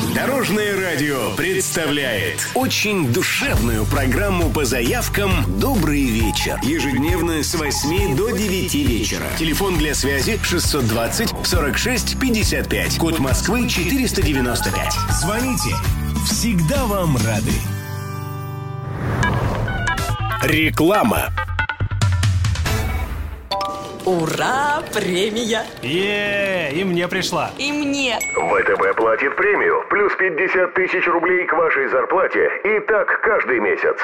Дорожное радио представляет очень душевную программу по заявкам «Добрый вечер». Ежедневно с 8 до 9 вечера. Телефон для связи 620 46 55. Код Москвы 495. Звоните. Всегда вам рады. Реклама. Ура! Премия! И мне пришла. И мне! ВТБ платит премию. Плюс 50 тысяч рублей к вашей зарплате. И так каждый месяц.